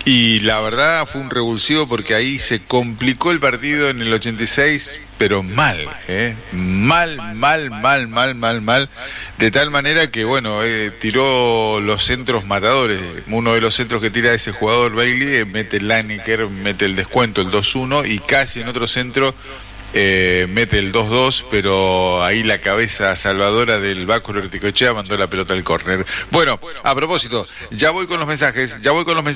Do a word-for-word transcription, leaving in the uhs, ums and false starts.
Y la verdad fue un revulsivo porque ahí se complicó el partido en el ochenta y seis, pero mal, ¿eh? Mal, mal, mal, mal, mal, mal. De tal manera que, bueno, eh, tiró los centros matadores. Uno de los centros que tira ese jugador, Bailey, eh, mete el Lineker, mete el descuento, el dos uno, y casi en otro centro Eh, mete el dos dos, pero ahí la cabeza salvadora del Báculo Orticoechea mandó la pelota al córner. Bueno, a propósito, ya voy con los mensajes, ya voy con los mensajes.